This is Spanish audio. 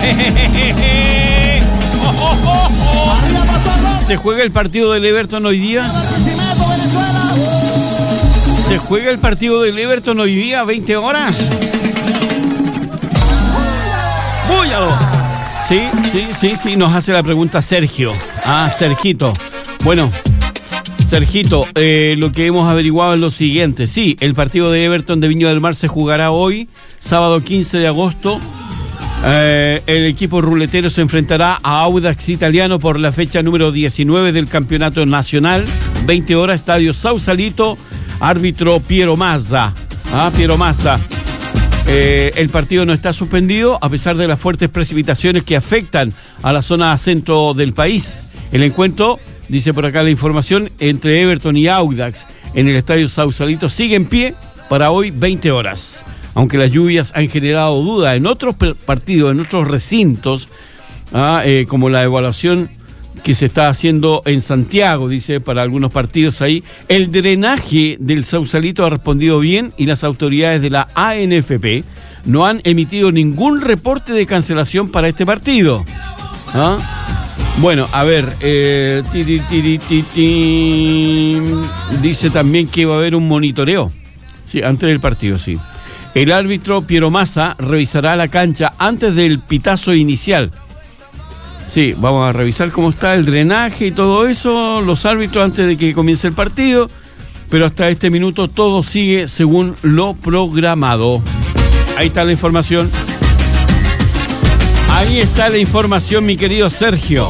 ¿Se juega el partido del Everton hoy día? ¿Se juega el partido del Everton hoy día, 20 horas? ¡Búyalo! Sí, nos hace la pregunta Sergio. Sergito. Bueno, Sergito, lo que hemos averiguado es lo siguiente. Sí, el partido de Everton de Viña del Mar se jugará hoy, sábado 15 de agosto. El equipo ruletero se enfrentará a Audax Italiano por la fecha número 19 del campeonato nacional. 20 horas, estadio Sausalito, árbitro Piero Mazza. Piero Mazza. El partido no está suspendido a pesar de las fuertes precipitaciones que afectan a la zona centro del país. El encuentro, dice por acá la información, entre Everton y Audax en el estadio Sausalito sigue en pie para hoy 20 horas. Aunque las lluvias han generado duda en otros partidos, en otros recintos, como la evaluación que se está haciendo en Santiago, dice, para algunos partidos ahí, el drenaje del Sausalito ha respondido bien y las autoridades de la ANFP no han emitido ningún reporte de cancelación para este partido. Bueno, a ver, dice también que va a haber un monitoreo, sí, antes del partido, sí. El árbitro Piero Mazza revisará la cancha antes del pitazo inicial. Sí, vamos a revisar cómo está el drenaje y todo eso, los árbitros antes de que comience el partido, pero hasta este minuto todo sigue según lo programado. Ahí está la información. Ahí está la información, mi querido Sergio.